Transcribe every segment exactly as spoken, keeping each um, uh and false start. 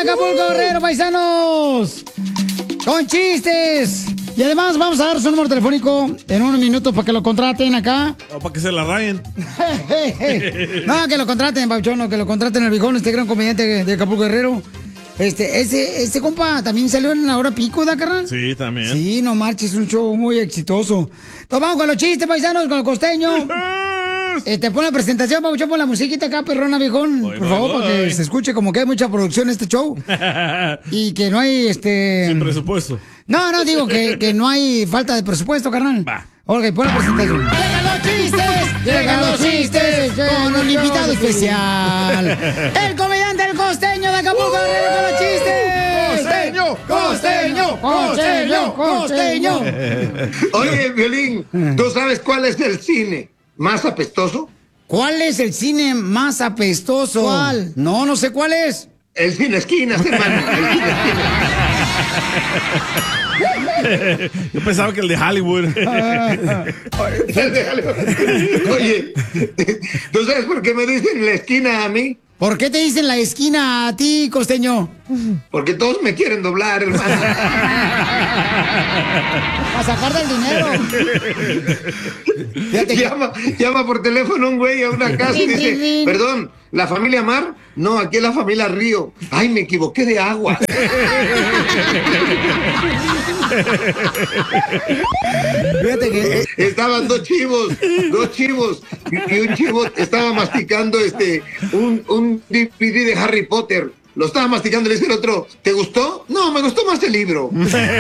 Acapulco, Guerrero, paisanos. Con chistes. Y además vamos a dar su número telefónico en unos minutos para que lo contraten acá. O para que se la rayen. No, que lo contraten, Pauchón, no, que lo contraten al viejón, este gran comediante de, de Acapulco, Guerrero. Este, ese, este compa también salió en la hora pico, ¿da, carnal? Sí, también. Sí, no marches, un show muy exitoso. Entonces vamos con los chistes, paisanos, con el costeño. Este, pon la presentación, Pauchón, pon la musiquita acá, perrona, viejón. Voy, por voy, favor, voy. para que se escuche como que hay mucha producción en este show. Y que no hay, este... Sin presupuesto. No, no, digo que, que no hay falta de presupuesto, carnal. Va. Ok, pon la presentación. ¡Llegan los chistes! ¡Llegan los chistes! Con un invitado especial. El comediante, el costeño de Acapulco, Guerrero, con los chistes. ¡Costeño! ¡Costeño! ¡Costeño! ¡Costeño! Oye, Violín, ¿tú sabes cuál es el cine más apestoso? ¿Cuál es el cine más apestoso? ¿Cuál? No, no sé cuál es. El cine esquinas, hermano. El cine esquinas. Yo pensaba que el de Hollywood. Oye, ¿tú sabes por qué me dicen la esquina a mí? ¿Por qué te dicen la esquina a ti, costeño? Porque todos me quieren doblar, hermano. Para sacar del dinero. Fíjate que- Llama, llama por teléfono un güey a una casa y dice, perdón, ¿la familia Mar? No, aquí es la familia Río. Ay, me equivoqué de agua. Fíjate que... Estaban dos chivos, dos chivos, y, y un chivo estaba masticando este un, un D V D de Harry Potter. Lo estaba masticando y le dice el otro, ¿te gustó? No, me gustó más el libro.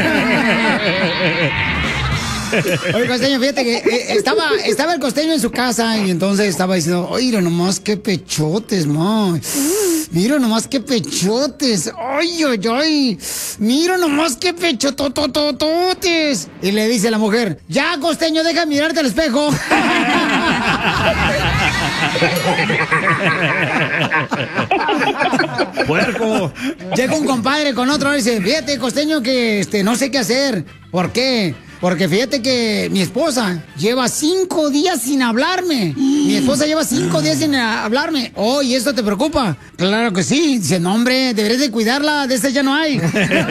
Oye, costeño, fíjate que eh, estaba, estaba el costeño en su casa y entonces estaba diciendo, oye, nomás qué pechotes, ma. Mira nomás qué pechotes. Ay, ay, ay. Mira nomás qué pechototototes. Y le dice la mujer, ya, costeño, deja de mirarte al espejo. Puerco. Llega un compadre con otro y dice, fíjate, costeño, que este, no sé qué hacer. ¿Por qué? Porque fíjate que mi esposa lleva cinco días sin hablarme. Mi esposa lleva cinco días sin a- hablarme. Oh, ¿y esto te preocupa? Claro que sí. Dice, no, hombre, deberías de cuidarla. De esta ya no hay.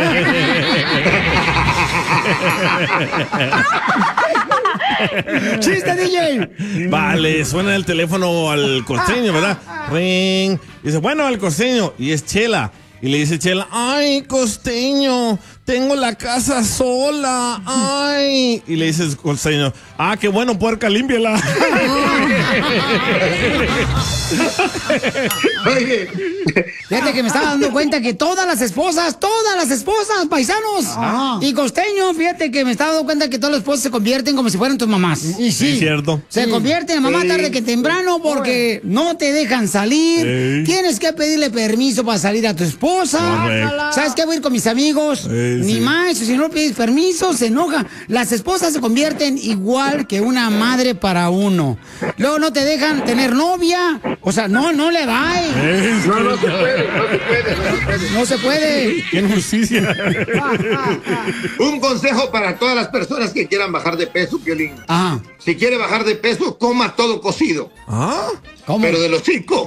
¡Chiste, D J! Vale, suena el teléfono al costeño, ¿verdad? Ring. Dice, bueno, al costeño. Y es Chela. Y le dice Chela, ay, costeño, tengo la casa sola, ay. Y le dice el costeño, ah, qué bueno, puerca, límpiala. Oye, Fíjate que me estaba dando cuenta que todas las esposas, todas las esposas, paisanos. Y costeño, fíjate que me estaba dando cuenta que todas las esposas se convierten como si fueran tus mamás. Y Sí, cierto. Se convierten en mamá Sí. tarde que temprano porque no te dejan salir. Ey. Tienes que pedirle permiso para salir a tu esposa. Correcto. ¿Sabes qué? Voy a ir con mis amigos. Ey, Ni sí. más. Si no pides permiso, se enoja. Las esposas se convierten igual que una madre para uno. Luego no te dejan tener novia. O sea, no, no le va. Es- no, no se puede, no se puede, no se puede. No se puede. ¡Qué injusticia! Un consejo para todas las personas que quieran bajar de peso, Piolín. Ajá. Si quiere bajar de peso, coma todo cocido. ¿Ah? ¿Cómo? Pero del hocico.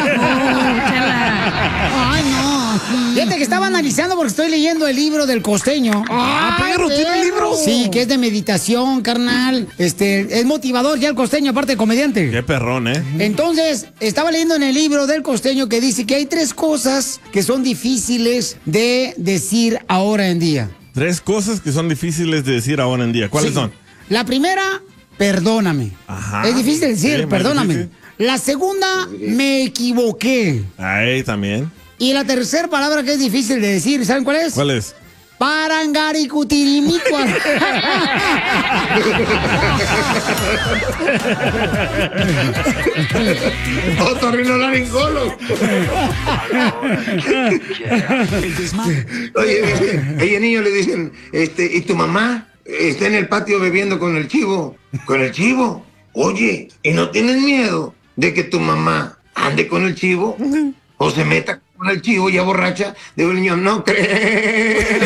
Ay, no. Fíjate que estaba analizando porque estoy leyendo el libro del costeño. Ah, Ay, perro, ¿tiene libro? Sí, que es de meditación, carnal. Este, es motivador ya el costeño, aparte de comediante. Qué perrón, ¿eh? Entonces, estaba leyendo en el libro del costeño que dice que hay tres cosas que son difíciles de decir ahora en día. Tres cosas que son difíciles de decir ahora en día. ¿Cuáles Sí. son? La primera, perdóname. Ajá. Es difícil decir, Sí, más perdóname. difícil. La segunda, me equivoqué. Ahí también. Y la tercera palabra que es difícil de decir, ¿saben cuál es? ¿Cuál es? Parangaricutirimicua. Otorrinolaringólogo. Oye, dice, oye, niño, le dicen, este, ¿y tu mamá? Está en el patio bebiendo con el chivo. ¿Con el chivo? Oye, ¿y no tienes miedo de que tu mamá ande con el chivo? ¿O se meta con el chivo ya borracha? Digo el niño, no creo.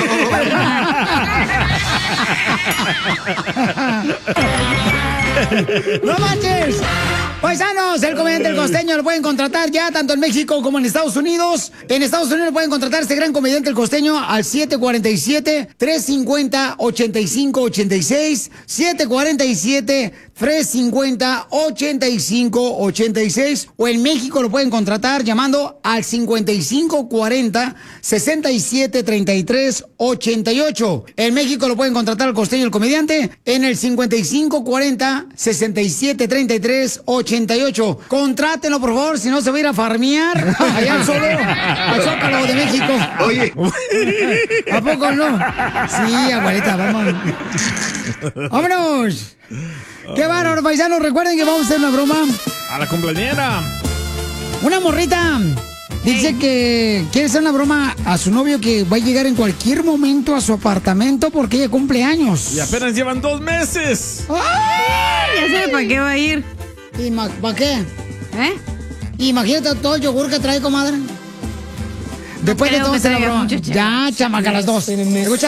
¡No manches! Paisanos, el comediante El Costeño lo pueden contratar ya tanto en México como en Estados Unidos. En Estados Unidos pueden contratar a este gran comediante El Costeño al siete cuatro siete, tres cinco cero, ocho cinco ocho seis, siete cuatro siete, tres cinco cero, ocho cinco ocho seis, o en México lo pueden contratar llamando al cincuenta y cinco cuarenta, sesenta y siete treinta y tres ochenta y ocho. En México lo pueden contratar al Costeño el comediante en el cincuenta y cinco cuarenta, sesenta y siete treinta y tres ochenta y ocho. Contrátenlo, por favor, si no se va a ir a farmear allá al solo, al Zócalo de México. Oye, ¿a poco no? Sí, abuelita, vamos. ¡Vámonos! ¡Qué bárbaro, paisanos! Recuerden que vamos a hacer una broma. A la cumpleañera. Una morrita dice que quiere hacer una broma a su novio que va a llegar en cualquier momento a su apartamento porque ella cumple años. Y apenas llevan dos meses. ¡Ay! Ya sé para qué va a ir. ¿Y para qué? ¿Eh? Imagínate todo el yogur que trae, comadre. Después de creo todo que hacer la traiga broma. mucho, Ya, chamaca, las dos. Escucha.